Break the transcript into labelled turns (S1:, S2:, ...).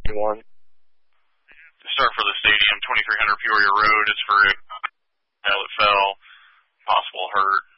S1: 1.
S2: Start for the stadium, 2300 Peoria Road. It's for a pilot fell, possible hurt.